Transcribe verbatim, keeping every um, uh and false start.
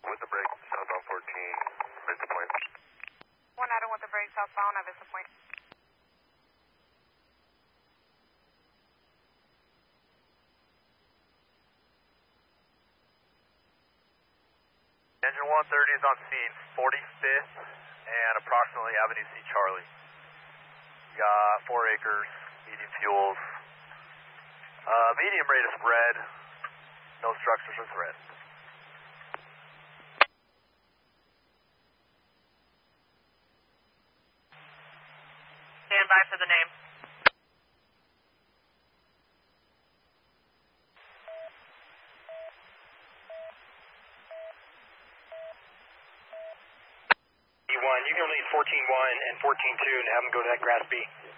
with the break, southbound fourteen, Vista Point. one Adam with the break, southbound at Vista Point. Engine one thirty is on scene, forty-fifth and approximately Avenue C, Charlie. We got four acres, medium fuels. Uh, medium rate of spread, no structures or threat. Stand by for the name. You can lead fourteen one and fourteen two and have them go to that grass B.